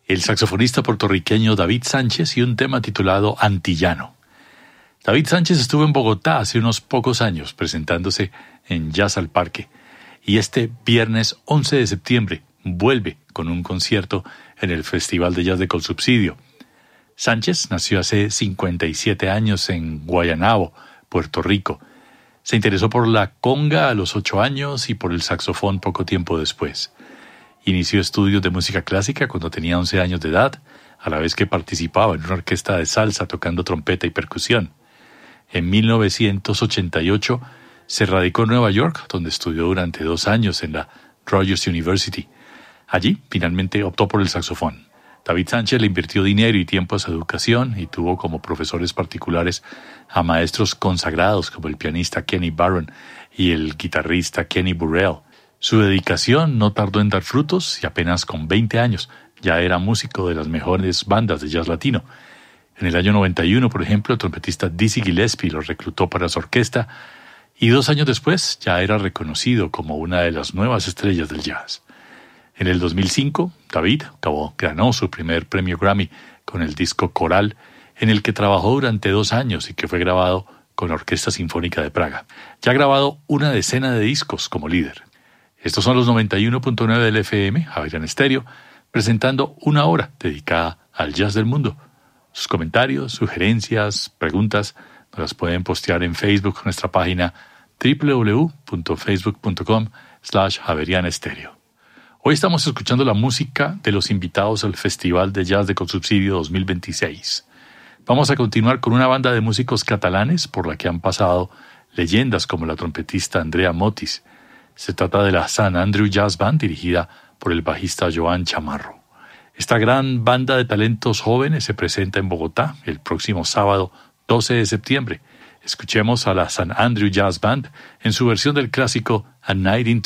el saxofonista puertorriqueño David Sánchez y un tema titulado Antillano. David Sánchez estuvo en Bogotá hace unos pocos años presentándose en Jazz al Parque y este viernes 11 de septiembre vuelve con un concierto en el Festival de Jazz de Colsubsidio. Sánchez nació hace 57 años en Guaynabo, Puerto Rico. Se interesó por la conga a los 8 años y por el saxofón poco tiempo después. Inició estudios de música clásica cuando tenía 11 años de edad, a la vez que participaba en una orquesta de salsa tocando trompeta y percusión. En 1988 se radicó en Nueva York, donde estudió durante 2 años en la Rogers University. Allí, finalmente, optó por el saxofón. David Sánchez le invirtió dinero y tiempo a su educación y tuvo como profesores particulares a maestros consagrados como el pianista Kenny Barron y el guitarrista Kenny Burrell. Su dedicación no tardó en dar frutos y apenas con 20 años ya era músico de las mejores bandas de jazz latino. En el año 91, por ejemplo, el trompetista Dizzy Gillespie lo reclutó para su orquesta y 2 años después ya era reconocido como una de las nuevas estrellas del jazz. En el 2005, David ganó su primer premio Grammy con el disco Coral, en el que trabajó durante 2 años y que fue grabado con la Orquesta Sinfónica de Praga. Ya ha grabado una decena de discos como líder. Estos son los 91.9 del FM, Javerian Estéreo, presentando una hora dedicada al jazz del mundo. Sus comentarios, sugerencias, preguntas nos las pueden postear en Facebook, nuestra página www.facebook.com/Javerian Estéreo. Hoy estamos escuchando la música de los invitados al Festival de Jazz de Colsubsidio 2026. Vamos a continuar con una banda de músicos catalanes por la que han pasado leyendas como la trompetista Andrea Motis. Se trata de la St. Andrew Jazz Band dirigida por el bajista Joan Chamarro. Esta gran banda de talentos jóvenes se presenta en Bogotá el próximo sábado 12 de septiembre. Escuchemos a la St. Andrew Jazz Band en su versión del clásico A Night in